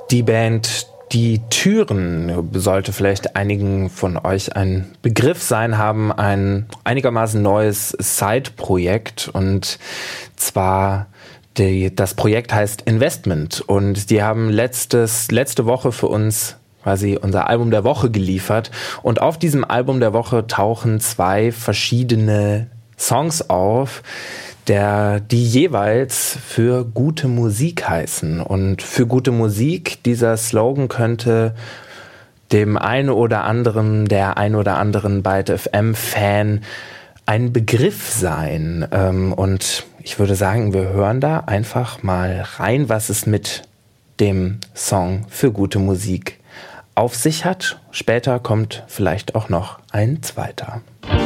Die Band Die Türen sollte vielleicht einigen von euch ein Begriff sein, haben ein einigermaßen neues Side-Projekt, und zwar das Projekt heißt Investment, und die haben letzte Woche für uns quasi unser Album der Woche geliefert, und auf diesem Album der Woche tauchen 2 verschiedene Songs auf, die jeweils für gute Musik heißen. Und für gute Musik, dieser Slogan könnte dem einen oder anderen, der ein oder anderen Byte FM-Fan ein Begriff sein. Und ich würde sagen, wir hören da einfach mal rein, was es mit dem Song für gute Musik auf sich hat. Später kommt vielleicht auch noch ein zweiter.